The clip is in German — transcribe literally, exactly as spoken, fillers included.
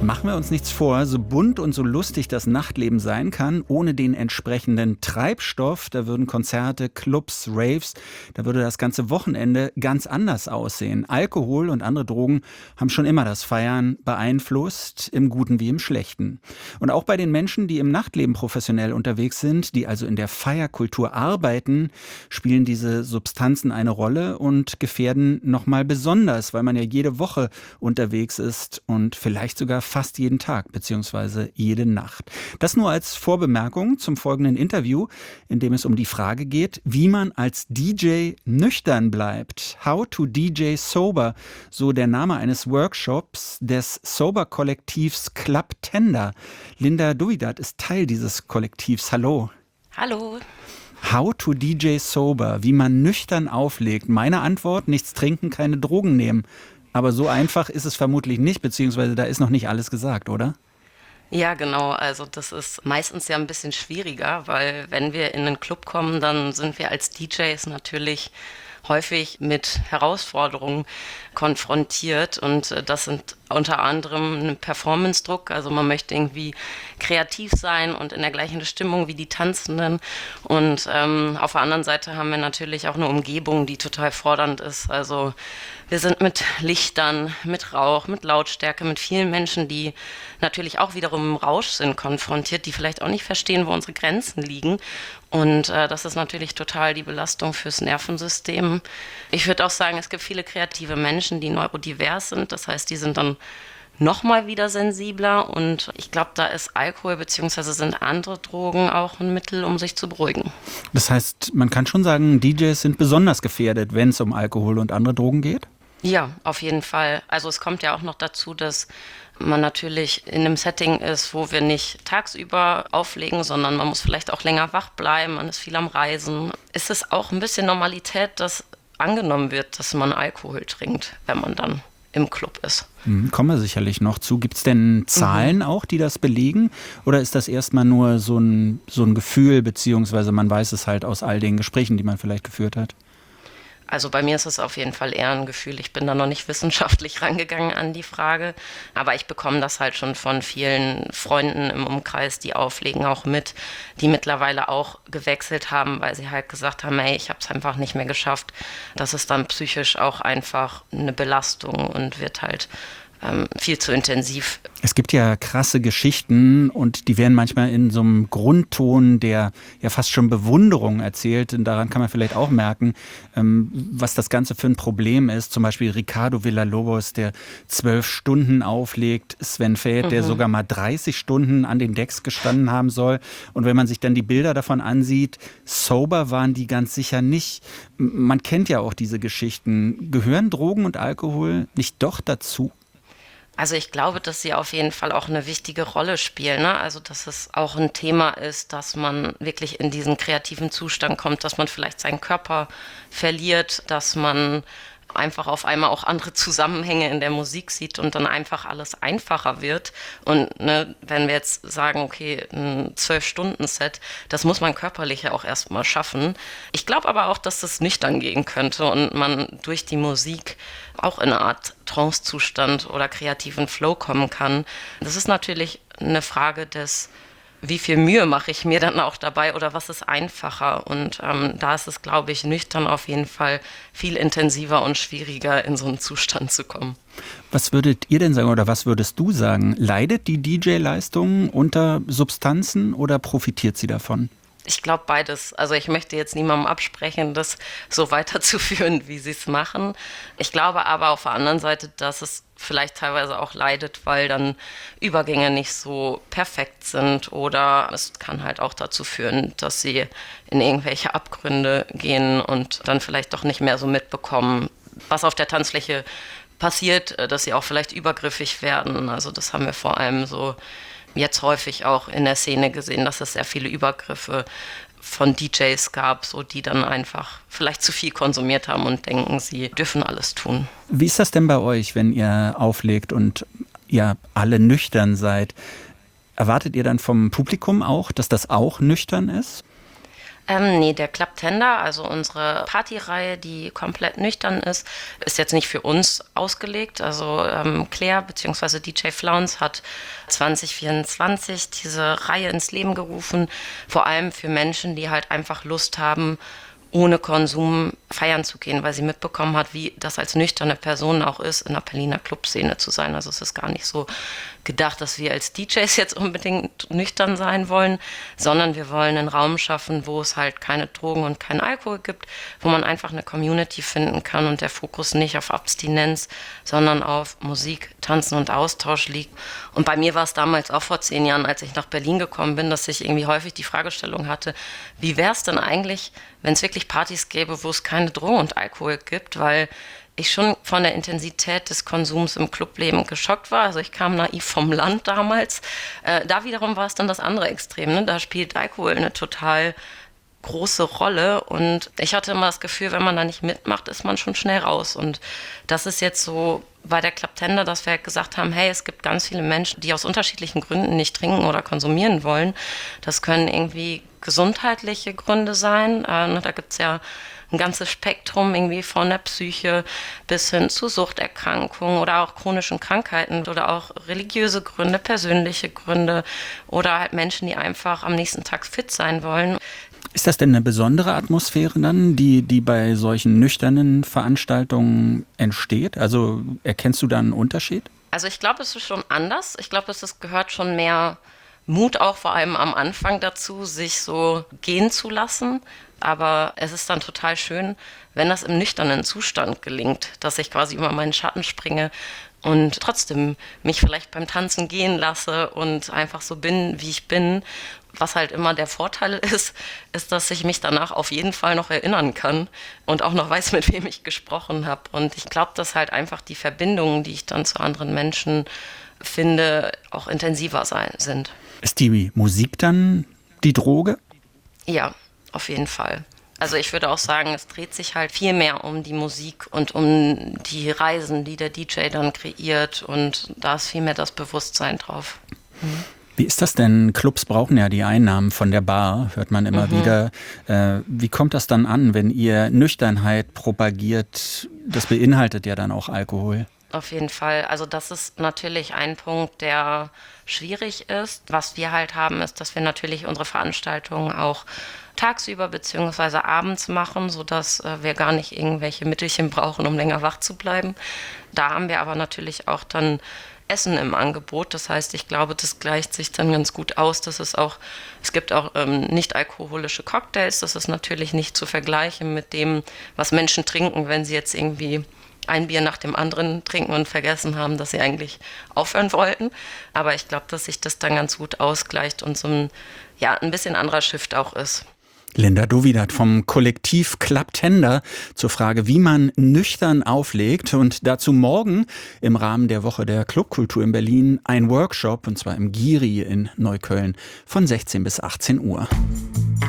Machen wir uns nichts vor, so bunt und so lustig das Nachtleben sein kann, ohne den entsprechenden Treibstoff, da würden Konzerte, Clubs, Raves, da würde das ganze Wochenende ganz anders aussehen. Alkohol und andere Drogen haben schon immer das Feiern beeinflusst, im Guten wie im Schlechten. Und auch bei den Menschen, die im Nachtleben professionell unterwegs sind, die also in der Feierkultur arbeiten, spielen diese Substanzen eine Rolle und gefährden nochmal besonders, weil man ja jede Woche unterwegs ist und vielleicht sogar fast jeden Tag bzw. jede Nacht. Das nur als Vorbemerkung zum folgenden Interview, in dem es um die Frage geht, wie man als D J nüchtern bleibt. How to D J Sober, so der Name eines Workshops des Sober-Kollektivs Club Tender. Linda Duvidat ist Teil dieses Kollektivs. Hallo. Hallo. How to D J Sober, wie man nüchtern auflegt. Meine Antwort, nichts trinken, keine Drogen nehmen. Aber so einfach ist es vermutlich nicht, beziehungsweise da ist noch nicht alles gesagt, oder? Ja, genau. Also das ist meistens ja ein bisschen schwieriger, weil wenn wir in einen Club kommen, dann sind wir als D Js natürlich häufig mit Herausforderungen konfrontiert und äh, das sind unter anderem ein Performance-Druck, also man möchte irgendwie kreativ sein und in der gleichen Stimmung wie die Tanzenden und ähm, auf der anderen Seite haben wir natürlich auch eine Umgebung, die total fordernd ist, also wir sind mit Lichtern, mit Rauch, mit Lautstärke, mit vielen Menschen, die natürlich auch wiederum im Rausch sind, konfrontiert, die vielleicht auch nicht verstehen, wo unsere Grenzen liegen. Und äh, das ist natürlich total die Belastung fürs Nervensystem. Ich würde auch sagen, es gibt viele kreative Menschen, die neurodivers sind. Das heißt, die sind dann nochmal wieder sensibler. Und ich glaube, da ist Alkohol bzw. sind andere Drogen auch ein Mittel, um sich zu beruhigen. Das heißt, man kann schon sagen, D Js sind besonders gefährdet, wenn es um Alkohol und andere Drogen geht? Ja, auf jeden Fall. Also es kommt ja auch noch dazu, dass man natürlich in einem Setting ist, wo wir nicht tagsüber auflegen, sondern man muss vielleicht auch länger wach bleiben, man ist viel am Reisen. Ist es auch ein bisschen Normalität, dass angenommen wird, dass man Alkohol trinkt, wenn man dann im Club ist? Hm, kommen wir sicherlich noch zu. Gibt es denn Zahlen mhm. auch, die das belegen? Oder ist das erstmal nur so ein, so ein Gefühl, beziehungsweise man weiß es halt aus all den Gesprächen, die man vielleicht geführt hat? Also bei mir ist es auf jeden Fall eher ein Gefühl. Ich bin da noch nicht wissenschaftlich rangegangen an die Frage, aber ich bekomme das halt schon von vielen Freunden im Umkreis, die auflegen, auch mit, die mittlerweile auch gewechselt haben, weil sie halt gesagt haben, hey, ich habe es einfach nicht mehr geschafft. Das ist dann psychisch auch einfach eine Belastung und wird halt ähm, viel zu intensiv. Es gibt ja krasse Geschichten und die werden manchmal in so einem Grundton, der ja fast schon Bewunderung erzählt. Und daran kann man vielleicht auch merken, ähm, was das Ganze für ein Problem ist. Zum Beispiel Ricardo Villalobos, der zwölf Stunden auflegt, Sven Väth, mhm. der sogar mal dreißig Stunden an den Decks gestanden haben soll. Und wenn man sich dann die Bilder davon ansieht, sober waren die ganz sicher nicht. Man kennt ja auch diese Geschichten. Gehören Drogen und Alkohol nicht doch dazu? Also ich glaube, dass sie auf jeden Fall auch eine wichtige Rolle spielen, ne? Also dass es auch ein Thema ist, dass man wirklich in diesen kreativen Zustand kommt, dass man vielleicht seinen Körper verliert, dass man einfach auf einmal auch andere Zusammenhänge in der Musik sieht und dann einfach alles einfacher wird. Und ne, wenn wir jetzt sagen, okay, ein zwölf-Stunden-Set, das muss man körperlich ja auch erstmal schaffen. Ich glaube aber auch, dass das nüchtern gehen könnte und man durch die Musik auch in eine Art Trance-Zustand oder kreativen Flow kommen kann. Das ist natürlich eine Frage des, wie viel Mühe mache ich mir dann auch dabei oder was ist einfacher? Und ähm, da ist es, glaube ich, nüchtern auf jeden Fall viel intensiver und schwieriger, in so einen Zustand zu kommen. Was würdet ihr denn sagen oder was würdest du sagen? Leidet die D J-Leistung unter Substanzen oder profitiert sie davon? Ich glaube beides. Also ich möchte jetzt niemandem absprechen, das so weiterzuführen, wie sie es machen. Ich glaube aber auf der anderen Seite, dass es vielleicht teilweise auch leidet, weil dann Übergänge nicht so perfekt sind oder es kann halt auch dazu führen, dass sie in irgendwelche Abgründe gehen und dann vielleicht doch nicht mehr so mitbekommen, was auf der Tanzfläche passiert, dass sie auch vielleicht übergriffig werden. Also das haben wir vor allem so jetzt häufig auch in der Szene gesehen, dass es sehr viele Übergriffe von D Js gab, so die dann einfach vielleicht zu viel konsumiert haben und denken, sie dürfen alles tun. Wie ist das denn bei euch, wenn ihr auflegt und ihr alle nüchtern seid? Erwartet ihr dann vom Publikum auch, dass das auch nüchtern ist? Ähm, nee, der Club Tender, also unsere Partyreihe, die komplett nüchtern ist, ist jetzt nicht für uns ausgelegt. Also ähm, Claire bzw. D J Flounce hat zwanzig vierundzwanzig diese Reihe ins Leben gerufen, vor allem für Menschen, die halt einfach Lust haben, ohne Konsum feiern zu gehen, weil sie mitbekommen hat, wie das als nüchterne Person auch ist, in der Berliner Clubszene zu sein. Also es ist gar nicht so gedacht, dass wir als D Js jetzt unbedingt nüchtern sein wollen, sondern wir wollen einen Raum schaffen, wo es halt keine Drogen und keinen Alkohol gibt, wo man einfach eine Community finden kann und der Fokus nicht auf Abstinenz, sondern auf Musik, Tanzen und Austausch liegt. Und bei mir war es damals auch vor zehn Jahren, als ich nach Berlin gekommen bin, dass ich irgendwie häufig die Fragestellung hatte, wie wäre es denn eigentlich, wenn es wirklich Partys gäbe, wo es keine Drogen und Alkohol gibt, weil ich schon von der Intensität des Konsums im Clubleben geschockt war. Also ich kam naiv vom Land damals. Äh, da wiederum war es dann das andere Extrem. Ne? Da spielt Alkohol eine total große Rolle und ich hatte immer das Gefühl, wenn man da nicht mitmacht, ist man schon schnell raus. Und das ist jetzt so bei der Club Tender, dass wir halt gesagt haben, hey, es gibt ganz viele Menschen, die aus unterschiedlichen Gründen nicht trinken oder konsumieren wollen. Das können irgendwie gesundheitliche Gründe sein. Äh, da gibt es ja ein ganzes Spektrum irgendwie von der Psyche bis hin zu Suchterkrankungen oder auch chronischen Krankheiten oder auch religiöse Gründe, persönliche Gründe oder halt Menschen, die einfach am nächsten Tag fit sein wollen. Ist das denn eine besondere Atmosphäre dann, die, die bei solchen nüchternen Veranstaltungen entsteht? Also erkennst du da einen Unterschied? Also ich glaube, es ist schon anders. Ich glaube, es ist, gehört schon mehr Mut auch vor allem am Anfang dazu, sich so gehen zu lassen. Aber es ist dann total schön, wenn das im nüchternen Zustand gelingt, dass ich quasi über meinen Schatten springe und trotzdem mich vielleicht beim Tanzen gehen lasse und einfach so bin, wie ich bin. Was halt immer der Vorteil ist, ist, dass ich mich danach auf jeden Fall noch erinnern kann und auch noch weiß, mit wem ich gesprochen habe. Und ich glaube, dass halt einfach die Verbindungen, die ich dann zu anderen Menschen finde, auch intensiver sein, sind. Ist die Musik dann die Droge? Ja, auf jeden Fall. Also ich würde auch sagen, es dreht sich halt viel mehr um die Musik und um die Reisen, die der D J dann kreiert und da ist viel mehr das Bewusstsein drauf. Mhm. Wie ist das denn? Clubs brauchen ja die Einnahmen von der Bar, hört man immer mhm. wieder. Äh, wie kommt das dann an, wenn ihr Nüchternheit propagiert? Das beinhaltet ja dann auch Alkohol. Auf jeden Fall. Also das ist natürlich ein Punkt, der schwierig ist. Was wir halt haben, ist, dass wir natürlich unsere Veranstaltungen auch tagsüber bzw. abends machen, sodass äh, wir gar nicht irgendwelche Mittelchen brauchen, um länger wach zu bleiben. Da haben wir aber natürlich auch dann Essen im Angebot. Das heißt, ich glaube, das gleicht sich dann ganz gut aus. Das ist auch, es gibt auch ähm, nicht alkoholische Cocktails. Das ist natürlich nicht zu vergleichen mit dem, was Menschen trinken, wenn sie jetzt irgendwie ein Bier nach dem anderen trinken und vergessen haben, dass sie eigentlich aufhören wollten. Aber ich glaube, dass sich das dann ganz gut ausgleicht und so ein, ja, ein bisschen anderer Shift auch ist. Linda Dovidat vom Kollektiv Club Tender zur Frage, wie man nüchtern auflegt. Und dazu morgen im Rahmen der Woche der Clubkultur in Berlin ein Workshop, und zwar im Giri in Neukölln von sechzehn bis achtzehn Uhr.